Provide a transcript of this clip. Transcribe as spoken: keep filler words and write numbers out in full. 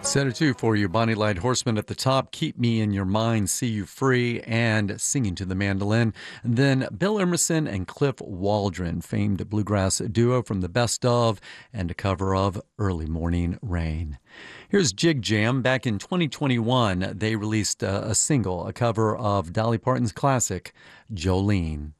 Set it two for you. Bonnie Light Horseman at the top. Keep Me in Your Mind, See You Free, and Singing to the Mandolin. And then Bill Emerson and Cliff Waldron, famed bluegrass duo from the best of and a cover of Early Morning Rain. Here's Jig Jam. Back in twenty twenty-one, they released a, a single, a cover of Dolly Parton's classic, Jolene.